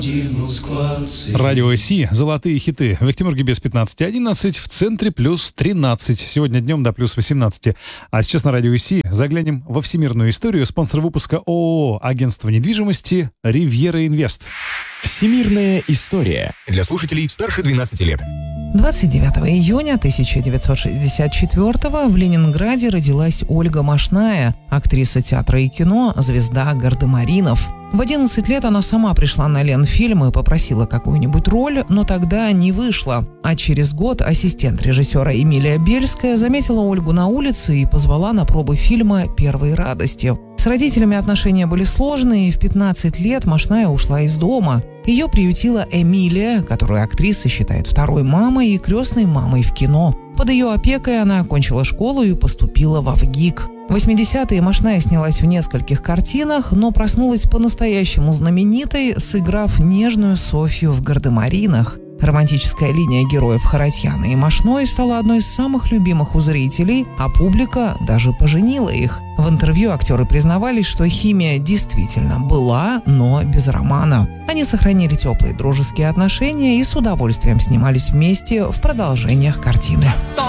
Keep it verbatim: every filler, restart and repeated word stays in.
Радио СИ. Золотые хиты. В Екатеринбурге без пятнадцати одиннадцать, в центре плюс тринадцать. Сегодня днем до плюс восемнадцати. А сейчас на Радио СИ заглянем во всемирную историю. Спонсор выпуска ООО «Агентство недвижимости» «Ривьера Инвест». Всемирная история. Для слушателей старше двенадцати лет. двадцать девятого июня тысяча девятьсот шестьдесят четвёртого в Ленинграде родилась Ольга Машная, актриса театра и кино, звезда гардемаринов. В одиннадцать лет она сама пришла на Ленфильм и попросила какую-нибудь роль, но тогда не вышла. А через год ассистент режиссера Эмилия Бельская заметила Ольгу на улице и позвала на пробы фильма «Первые радости». С родителями отношения были сложные, и в пятнадцать лет Машная ушла из дома. Ее приютила Эмилия, которую актриса считает второй мамой и крестной мамой в кино. Под ее опекой она окончила школу и поступила во ВГИК. В восьмидесятые Машная снялась в нескольких картинах, но проснулась по-настоящему знаменитой, сыграв нежную Софью в «Гардемаринах». Романтическая линия героев Харатьяна и Машной стала одной из самых любимых у зрителей, а публика даже поженила их. В интервью актеры признавались, что химия действительно была, но без романа. Они сохранили теплые дружеские отношения и с удовольствием снимались вместе в продолжениях картины.